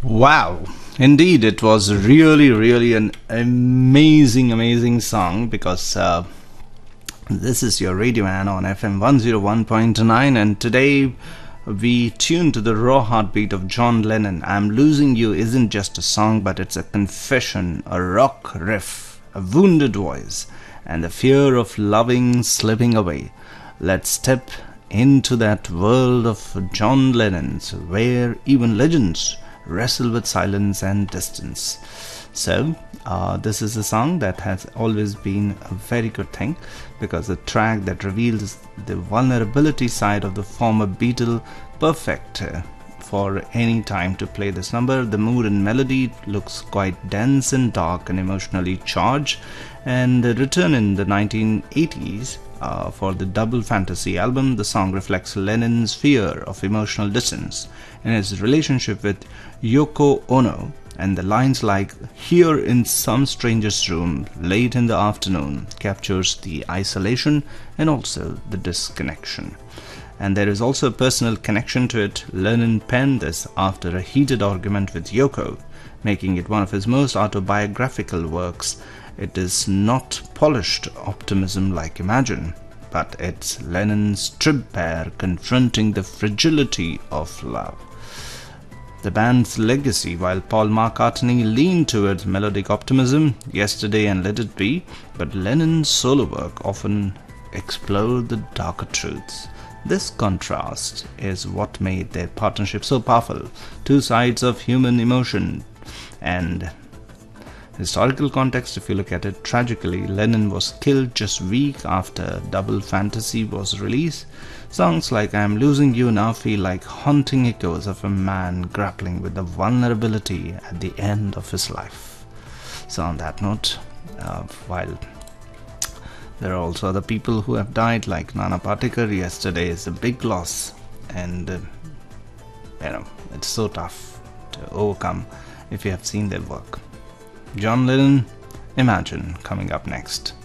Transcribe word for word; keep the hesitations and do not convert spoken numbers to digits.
Wow, indeed, it was really, really an amazing, amazing song because uh, this is your Radio Man on F M one oh one point nine, and today we tune to the raw heartbeat of John Lennon. I'm Losing You isn't just a song, but it's a confession, a rock riff, a wounded voice, and the fear of loving slipping away. Let's step into that world of John Lennon's, where even legends wrestle with silence and distance. So uh, this is a song that has always been a very good thing, because a track that reveals the vulnerability side of the former Beatle, perfect uh, for any time to play this number. The mood and melody looks quite dense and dark and emotionally charged, and the return in the nineteen eighties Uh, for the Double Fantasy album. The song reflects Lennon's fear of emotional distance and his relationship with Yoko Ono, and the lines like "here in some stranger's room late in the afternoon" captures the isolation and also the disconnection. And there is also a personal connection to it. Lennon penned this after a heated argument with Yoko, making it one of his most autobiographical works. It is not polished optimism like Imagine, but it's Lennon's trib pair confronting the fragility of love. The band's legacy, while Paul McCartney leaned towards melodic optimism, Yesterday and Let It Be, but Lennon's solo work often explored the darker truths. This contrast is what made their partnership so powerful. Two sides of human emotion. And historical context, if you look at it, tragically, Lennon was killed just a week after Double Fantasy was released. Songs like I'm Losing You now feel like haunting echoes of a man grappling with the vulnerability at the end of his life. So on that note, uh, while there are also other people who have died, like Nana Patekar, yesterday is a big loss, and uh, you know, it's so tough to overcome if you have seen their work. John Lennon, Imagine, coming up next.